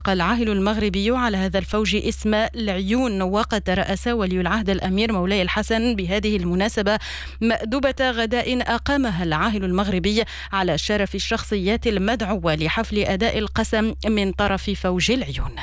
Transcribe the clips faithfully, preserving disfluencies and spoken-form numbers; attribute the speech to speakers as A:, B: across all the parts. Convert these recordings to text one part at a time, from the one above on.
A: العاهل المغربي على هذا الفوج اسم العيون، وقد ترأس ولي العهد الأمير مولاي الحسن بهذه المناسبة مأدبة غداء أقامها العاهل المغربي على شرف الشخصيات المدعوة لحفل أداء القسم من طرف فوج العيون.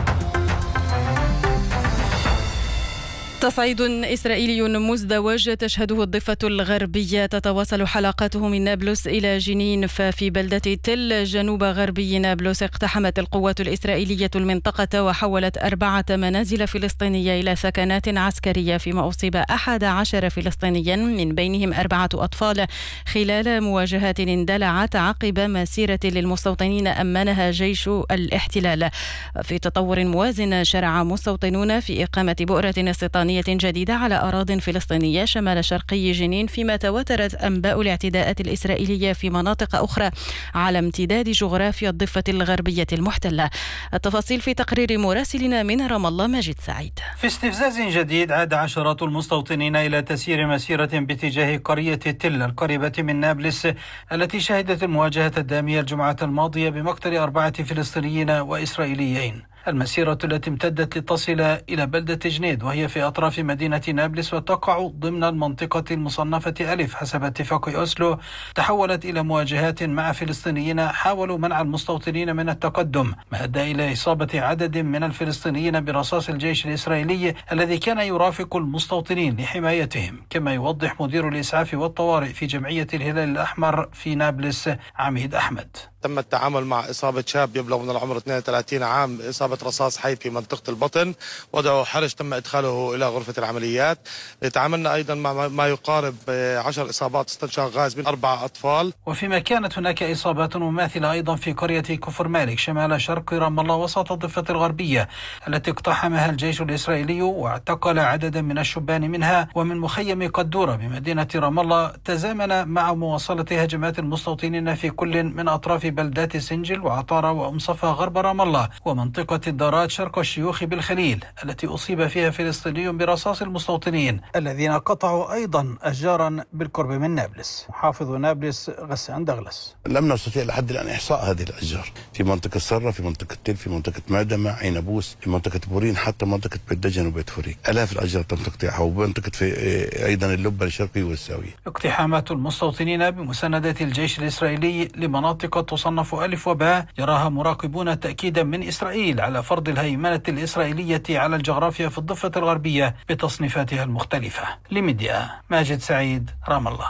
A: تصعيد إسرائيلي مزدوج تشهده الضفة الغربية تتواصل حلقاته من نابلس إلى جنين، ففي بلدة تل جنوب غربي نابلس اقتحمت القوات الإسرائيلية المنطقة وحولت أربعة منازل فلسطينية إلى ثكنات عسكرية، فيما أصيب أحد عشر فلسطينيا من بينهم أربعة أطفال خلال مواجهات اندلعت عقب مسيرة للمستوطنين أمنها جيش الاحتلال. في تطور موازن شرع مستوطنون في إقامة بؤرة استيطانية جديدة على أراضٍ فلسطينية شمال شرقي جنين، فيما تواترت أنباء الاعتداءات الإسرائيلية في مناطق أخرى على امتداد جغرافيا الضفة الغربية المحتلة. التفاصيل في تقرير مراسلنا من رام الله ماجد سعيد.
B: في استفزاز جديد عاد عشرات المستوطنين إلى تسيير مسيرة باتجاه قرية تل القريبة من نابلس، التي شهدت المواجهة الدامية الجمعة الماضية بمقتل أربعة فلسطينيين وإسرائيليين. المسيرة التي امتدت لتصل إلى بلدة جنيد وهي في أطراف مدينة نابلس وتقع ضمن المنطقة المصنفة ألف حسب اتفاق أوسلو، تحولت إلى مواجهات مع فلسطينيين حاولوا منع المستوطنين من التقدم، ما أدى إلى إصابة عدد من الفلسطينيين برصاص الجيش الإسرائيلي الذي كان يرافق المستوطنين لحمايتهم، كما يوضح مدير الإسعاف والطوارئ في جمعية الهلال الأحمر في نابلس عميد أحمد.
C: تم التعامل مع إصابة شاب يبلغ من العمر اثنين وثلاثين عام إصابة رصاص حي في منطقة البطن، وضعه حرج تم إدخاله إلى غرفة العمليات. تعاملنا أيضا مع ما يقارب عشر إصابات استنشاق غاز من أربع أطفال.
B: وفيما كانت هناك إصابات مماثلة أيضا في قرية كفر مالك شمال شرق رام الله وسط الضفة الغربية التي اقتحمها الجيش الإسرائيلي واعتقل عددا من الشبان منها، ومن مخيم قدورة بمدينة رام الله تزامن مع مواصلة هجمات المستوطنين في كل من أطراف بلدات سنجل وعطارة وأم صفا غرب رام الله ومنطقة الدارات شرق الشيوخ بالخليل التي أصيب فيها فلسطيني برصاص المستوطنين الذين قطعوا أيضا أشجارا بالقرب من نابلس. محافظ نابلس غسان دغلس:
D: لم نستطيع لحد الآن إحصاء هذه الأشجار في منطقة سرة، في منطقة تل، في منطقة معدمة، عينبوس، في منطقة بورين، حتى منطقة بيت دجن وبيت فريق. آلاف الأشجار تم تقطيعها، ومنطقة في أيضا اللبة الشرقي والساوية.
B: اقتحامات المستوطنين بمساندة الجيش الإسرائيلي لمناطق تصنف ألف وباء يراها مراقبون تأكيدا من إسرائيل على فرض الهيمنة الإسرائيلية على الجغرافيا في الضفة الغربية بتصنيفاتها المختلفة. لميديا ماجد سعيد، رام الله.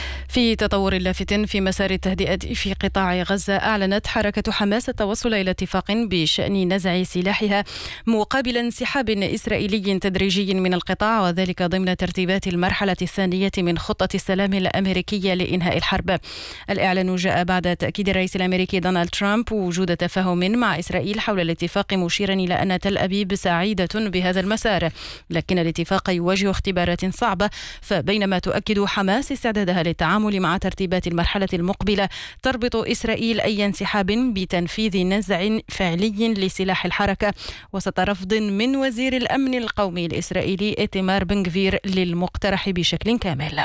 A: في تطور لافت في مسار التهدئة في قطاع غزة، أعلنت حركة حماس التوصل إلى اتفاق بشأن نزع سلاحها مقابل انسحاب إسرائيلي تدريجي من القطاع، وذلك ضمن ترتيبات المرحلة الثانية من خطة السلام الأمريكية لإنهاء الحرب. الإعلان جاء بعد تأكيد الرئيس الأمريكي دونالد ترامب وجود تفاهم مع إسرائيل حول الاتفاق، مشيرا إلى أن تل أبيب سعيدة بهذا المسار، لكن الاتفاق يواجه اختبارات صعبة. فبينما تؤكد حماس استعدادها للتعامل مع ترتيبات المرحلة المقبلة، تربط إسرائيل أي انسحاب بتنفيذ نزع فعلي لسلاح الحركة، وسط رفض من وزير الأمن القومي الإسرائيلي إيتمار بن غفير للمقترح بشكل كامل.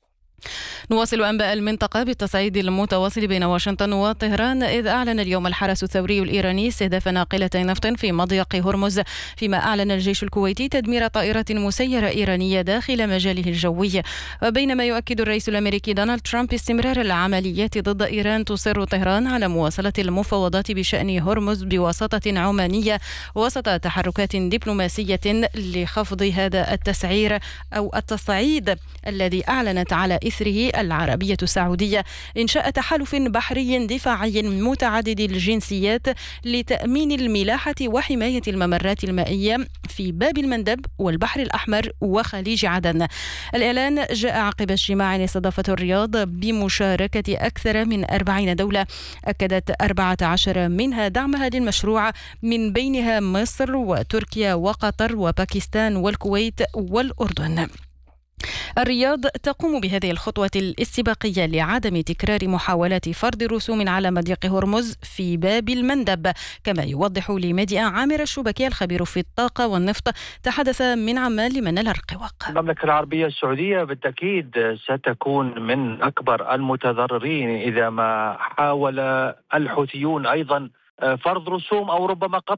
A: نواصل أنباء المنطقة بالتصعيد المتواصل بين واشنطن وطهران، إذ أعلن اليوم الحرس الثوري الإيراني استهداف ناقلة نفط في مضيق هرمز، فيما أعلن الجيش الكويتي تدمير طائرة مسيرة إيرانية داخل مجاله الجوي. وبينما يؤكد الرئيس الأمريكي دونالد ترامب استمرار العمليات ضد إيران، تصر طهران على مواصلة المفاوضات بشأن هرمز بواسطة عمانية وسط تحركات دبلوماسية لخفض هذا التسعير أو التصعيد الذي أعلنت على إثره العربية السعودية إنشاء تحالف بحري دفاعي متعدد الجنسيات لتأمين الملاحة وحماية الممرات المائية في باب المندب والبحر الأحمر وخليج عدن. الإعلان جاء عقب اجتماع استضافته الرياض بمشاركة أكثر من أربعين دولة، أكدت أربعة عشر منها دعمها للمشروع، من بينها مصر وتركيا وقطر وباكستان والكويت والأردن. الرياض تقوم بهذه الخطوة الاستباقية لعدم تكرار محاولات فرض رسوم على مضيق هرمز في باب المندب، كما يوضح لميديا عامر الشبكي الخبير في الطاقة والنفط تحدث من عمان لمنال الرقواق.
E: المملكة العربية السعودية بالتأكيد ستكون من أكبر المتضررين إذا ما حاول الحوثيون أيضا فرض رسوم أو ربما قطع